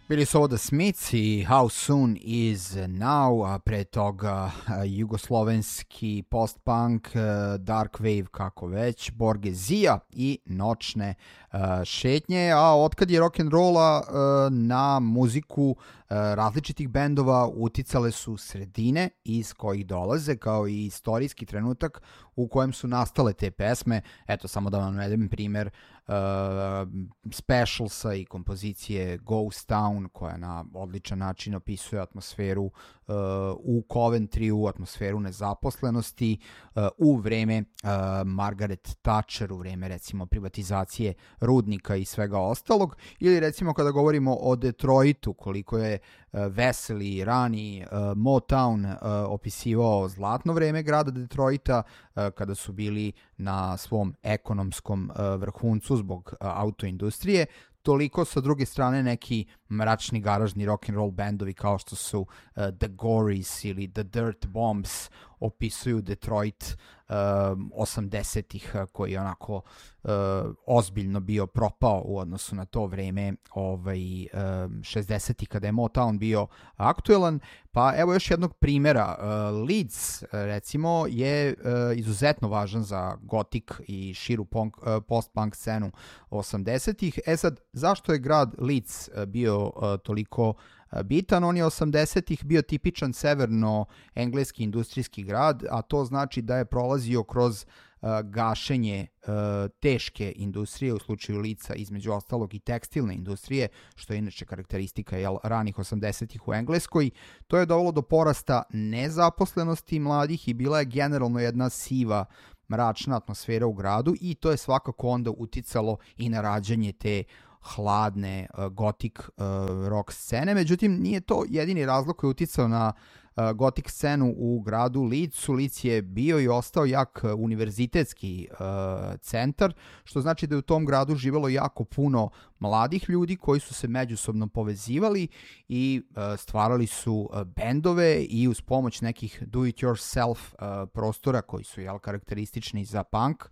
Bili su ovo The Smiths i How Soon Is Now, a pre toga jugoslovenski post-punk, dark wave, kako već, Borgezija i Noćne šetnje, a otkad je rock'n'rolla na muziku različitih bendova uticale su sredine iz kojih dolaze, kao i istorijski trenutak u kojem su nastale te pesme. Eto, samo da vam navedem primer Specialsa i kompozicije Ghost Town, koja na odličan način opisuje atmosferu u Coventryu, atmosferu nezaposlenosti u vreme Margaret Thatcher, u vreme recimo privatizacije rudnika i svega ostalog, ili recimo kada govorimo o Detroitu, koliko je veseli rani Motown opisivao zlatno vreme grada Detroita kada su bili na svom ekonomskom vrhuncu zbog autoindustrije, toliko sa druge strane neki mračni garažni rock'n'roll bendovi kao što su The Gories ili The Dirt Bombs opisuju Detroit 80-ih koji je onako ozbiljno bio propao u odnosu na to vreme 60-ih kada je Motown bio aktuelan. Pa evo još jednog primjera. Leeds recimo je izuzetno važan za gotik i širu post-punk scenu 80-ih. Sad, zašto je grad Leeds bio toliko bitan? On je 80-ih bio tipičan severno-engleski industrijski grad, a to znači da je prolazio kroz gašenje teške industrije, u slučaju Leedsa između ostalog i tekstilne industrije, što je inače karakteristika ranih 80-ih u Engleskoj. To je dovelo do porasta nezaposlenosti mladih i bila je generalno jedna siva, mračna atmosfera u gradu, i to je svakako onda uticalo i na rađanje te hladne gotik rock scene. Međutim, nije to jedini razlog koji je uticao na gotik scenu u gradu Leedsu. Leeds je bio i ostao jak univerzitetski centar, što znači da je u tom gradu živelo jako puno mladih ljudi koji su se međusobno povezivali i stvarali su bendove, i uz pomoć nekih do-it-yourself prostora koji su karakteristični za punk,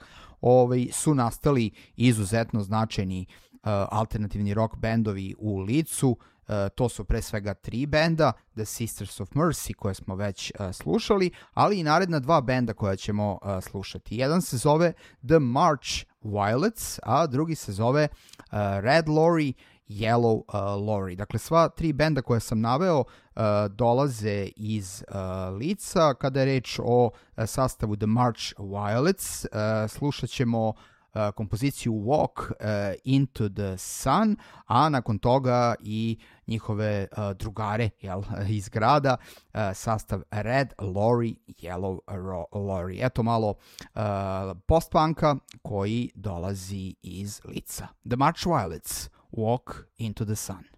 su nastali izuzetno značajni alternativni rock bendovi u Leedsu. To su pre svega 3 benda, The Sisters of Mercy, koje smo već slušali, ali i naredna 2 benda koja ćemo slušati. Jedan se zove The March Violets, a drugi se zove Red Lorry, Yellow Lorry. Dakle, sva 3 benda koje sam naveo dolaze iz Leedsa. Kada je reč o sastavu The March Violets, slušat ćemo kompoziciju Walk into the Sun, a nakon toga i njihove drugare iz grada, sastav Red Lorry, Yellow Lorry. Eto malo post-punka koji dolazi iz Leedsa. The March Violets, Walk into the Sun.